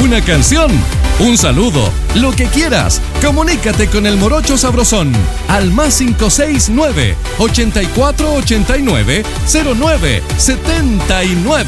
una canción, un saludo, lo que quieras. Comunícate con el Morocho Sabrosón al +569 8489 0979.